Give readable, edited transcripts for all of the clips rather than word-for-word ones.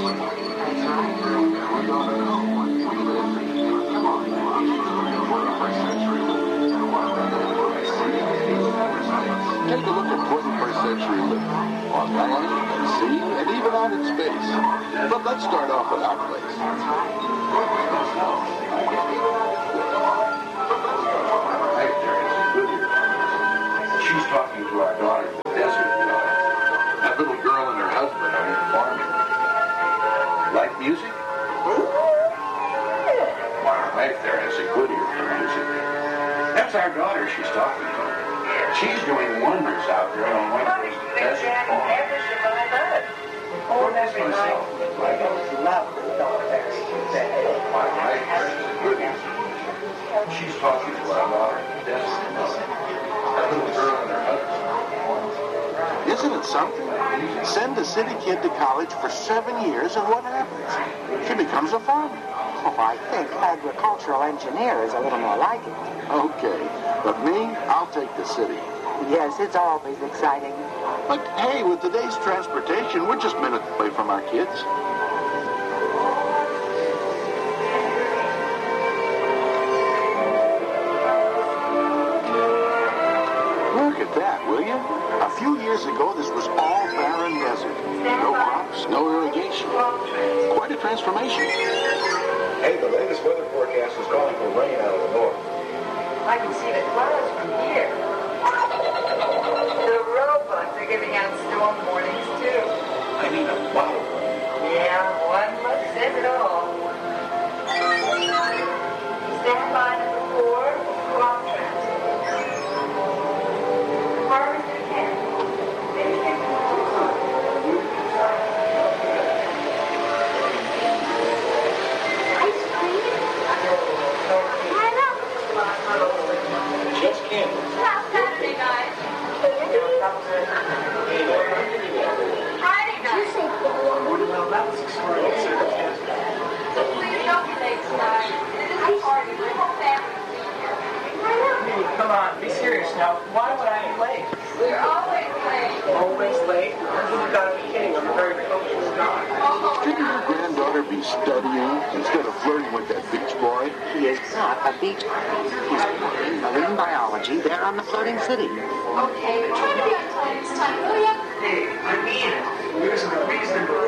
Take a look at 21st century living on land, at sea, and even out in space. But let's start off with our place. She's talking to our daughter, the desert daughter. That little girl and her husband are in farming. Like music? My wife there has a good ear for music. That's our daughter she's talking to. She's doing wonders out there on one of those desert farms. Oh, that's myself. I love the strawberries. My wife there has a good ear. She's talking to our daughter, the desert daughter. That little girl and her husband. Isn't it something? Send a city kid to college for 7 years, and what happens? She becomes a farmer. Oh, I think agricultural engineer is a little more like it. Okay, but me, I'll take the city. Yes, it's always exciting. But hey, with today's transportation, we're just minutes away from our kids. Look at that, will you? A few years ago, this was all barren desert. No crops, no irrigation. Quite a transformation. Hey, the latest weather forecast is calling for rain out of the north. I can see the clouds from here. The robots are giving out storm warnings, too. I mean a bottle. Yeah, one look says it all. Stand by number 4, crop transport. Harvester 10. Just candles. Saturday night. Friday night. Well, that was extraordinary. So please don't be late tonight. This is a party. My whole family's here. Come on, be serious now. Why would I be late? You're always late. Always late? You've got to be kidding. I'm a very precocious guy. Shouldn't your granddaughter be studying instead of flirting with that beach boy? He is not a beach boy. He's studying marine biology there on the floating city. Okay, try to be on time this time, will ya? Hey, I mean it. There's no reason to.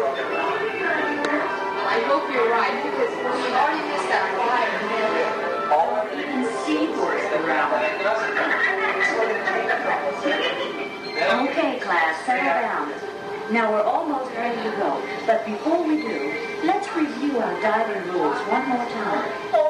I hope you're right, because we already missed that flight. All of even seaboards around. Okay, class, settle down. Now we're almost ready to go, but before we do, let's review our diving rules one more time.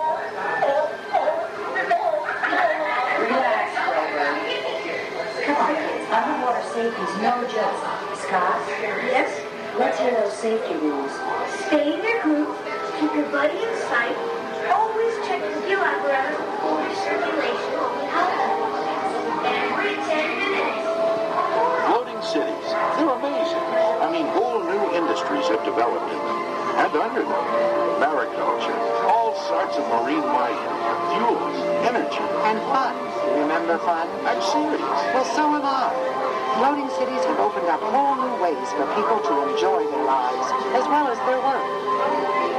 Relax, Grover. Come on, kids. Underwater safety's no joke. Scott? Yes? Let's hear those safety rules. Stay in your group, keep your buddy in sight, always check the fuel apparatus for circulation, every 10 minutes. Floating cities, they're amazing. I mean, whole new industries have developed in them. And under them, mariculture, all sorts of marine life, fuels, energy. And fun. Remember fun? I'm serious. Well, so am I. Floating cities have opened up whole new ways for people to enjoy their lives, as well as their work.